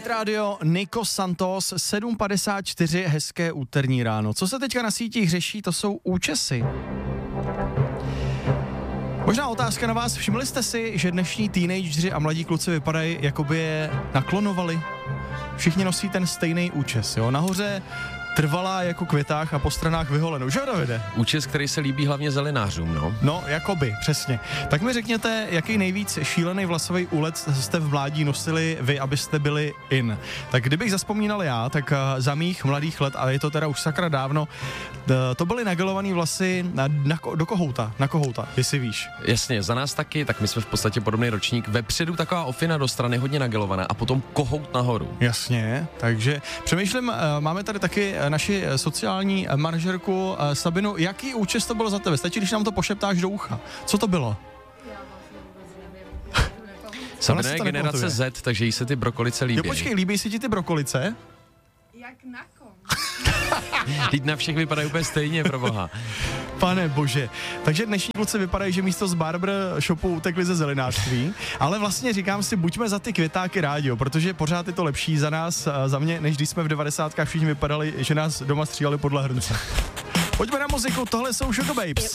Hit Radio, Nico Santos, 7:54, hezké úterní ráno. Co se teďka na sítích řeší, to jsou účesy. Možná otázka na vás, všimli jste si, že dnešní teenageři a mladí kluci vypadají, jako by je naklonovali? Všichni nosí ten stejný účes, jo? Nahoře trvalá jako květák a po stranách vyholenou. Že, Davide? Účes, který se líbí hlavně zelenářům, no. No, jakoby, přesně. Tak mi řekněte, jaký nejvíc šílený vlasový úlec jste v mládí nosili vy, abyste byli in. Tak kdybych zazpomínal já, tak za mých mladých let, a je to teda už sakra dávno, to byly nagelovaný vlasy do kohouta, na kohouta, jestli víš. Jasně, za nás taky, tak my jsme v podstatě podobný ročník. Vepředu taková ofina do strany, hodně nagelovaná a potom kohout nahoru. Jasně, takže přemýšlím, máme tady taky naši sociální manažerku Sabinu, jaký účes to bylo za tebe? Stačí, když nám to pošeptáš do ucha. Co to bylo? Sabina je generace Z, takže jí se ty brokolice líbí. Jo, počkej, líbí se ti ty brokolice? Jak na kom? Teď na všech vypadají úplně stejně, proboha. Pane bože. Takže dnešní kluci vypadají, že místo z barber shopu utekli ze zelenářství, ale vlastně říkám si, buďme za ty květáky rádi, jo, protože pořád je to lepší za nás, za mě, než když jsme v 90kách všichni vypadali, že nás doma stříhali podle hrnce. Pojďme na muziku, tohle jsou Sugar Babes.